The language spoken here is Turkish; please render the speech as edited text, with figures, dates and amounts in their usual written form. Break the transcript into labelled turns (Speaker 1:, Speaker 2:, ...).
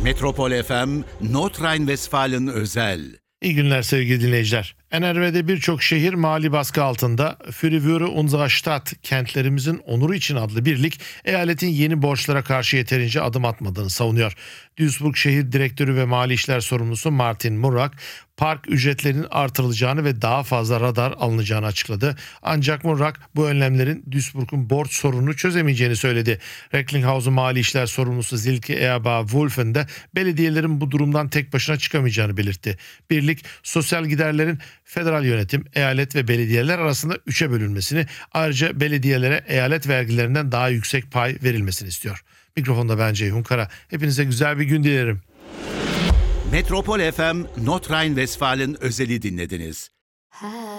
Speaker 1: Metropol FM, Nordrhein-Westfalen özel.
Speaker 2: İyi günler sevgili dinleyiciler. NRW'de birçok şehir mali baskı altında. Für die Würde unserer Stadt, Kentlerimizin Onuru için adlı birlik, eyaletin yeni borçlara karşı yeterince adım atmadığını savunuyor. Duisburg Şehir Direktörü ve Mali İşler Sorumlusu Martin Murrak, park ücretlerinin artırılacağını ve daha fazla radar alınacağını açıkladı. Ancak Murrak bu önlemlerin Duisburg'un borç sorununu çözemeyeceğini söyledi. Recklinghausen Mali İşler Sorumlusu Silke Erba-Wulfen de belediyelerin bu durumdan tek başına çıkamayacağını belirtti. Birlik, sosyal giderlerin federal yönetim, eyalet ve belediyeler arasında 3'e bölünmesini, ayrıca belediyelere eyalet vergilerinden daha yüksek pay verilmesini istiyor. Mikrofonda ben Ceyhun Kara. Hepinize güzel bir gün dilerim.
Speaker 1: Metropol FM, Nordrhein-Westfalen özeli dinlediniz.